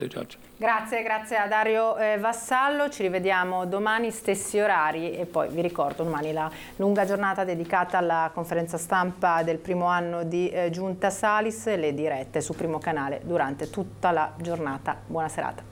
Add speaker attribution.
Speaker 1: Giorgio.
Speaker 2: Grazie a Dario Vassallo, ci rivediamo domani stessi orari e poi vi ricordo domani la lunga giornata dedicata alla conferenza stampa del primo anno di Giunta Salis e le dirette su Primo Canale durante tutta la giornata. Buona serata.